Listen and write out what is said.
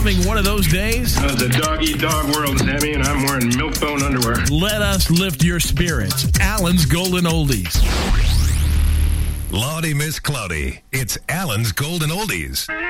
having one of those days? It's a dog-eat-dog world, Sammy, and I'm wearing milk-bone underwear. Let us lift your spirits. Alan's Golden Oldies. Lordy Miss Cloudy. It's Alan's Golden Oldies.